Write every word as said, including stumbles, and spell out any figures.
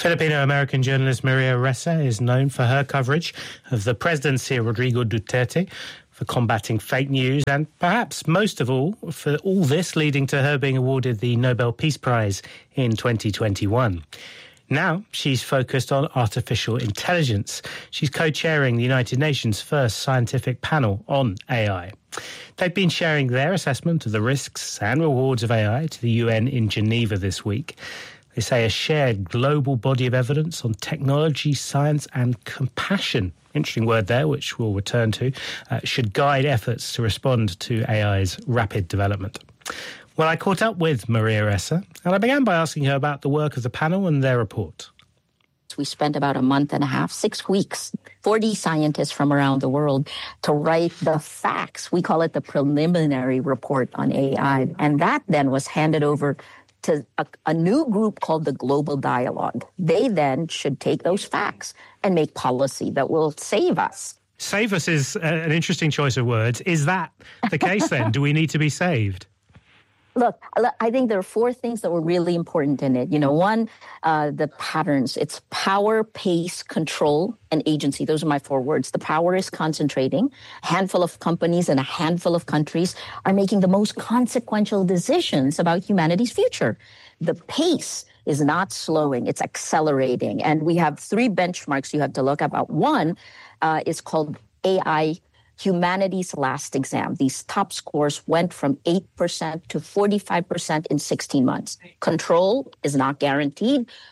Filipino-American journalist Maria Ressa is known for her coverage of the presidency of Rodrigo Duterte, for combating fake news, and perhaps most of all, for all this leading to her being awarded the Nobel Peace Prize in twenty twenty-one. Now she's focused on artificial intelligence. She's co-chairing the United Nations' first scientific panel on A I. They've been sharing their assessment of the risks and rewards of A I to the U N in Geneva this week. They say a shared global body of evidence on technology, science and compassion, interesting word there, which we'll return to, uh, should guide efforts to respond to A I's rapid development. Well, I caught up with Maria Ressa, and I began by asking her about the work of the panel and their report. We spent about a month and a half, six weeks, forty scientists from around the world to write the facts. We call it the preliminary report on A I. And that then was handed over to a, a new group called the Global Dialogue. They then should take those facts and make policy that will save us. Save us is an interesting choice of words. Is that the case then? Do we need to be saved? Look, I think there are four things that were really important in it. You know, one, uh, the patterns. It's power, pace, control, and agency. Those are my four words. The power is concentrating. A handful of companies and a handful of countries are making the most consequential decisions about humanity's future. The pace is not slowing. It's accelerating. And we have three benchmarks you have to look about. One uh, is called A I Humanity's Last Exam. These top scores went from eight percent to forty-five percent in sixteen months. Control is not guaranteed,